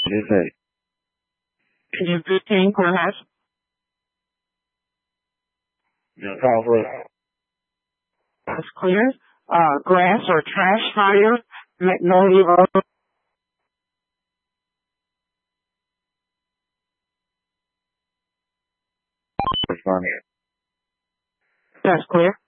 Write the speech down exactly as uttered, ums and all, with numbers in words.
What is it? Can you fifteen perhaps? No, Southwood. That's clear. Uh, grass or trash fire, Magnolia Road. Responding. That's clear.